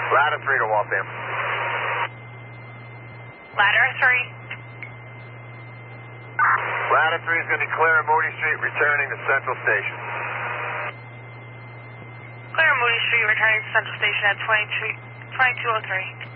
Ladder 3 to Waltham. Ladder 3. Ladder 3 is going to be clear on Moody Street, returning to Central Station. Clear on Moody Street, returning to Central Station at 2203.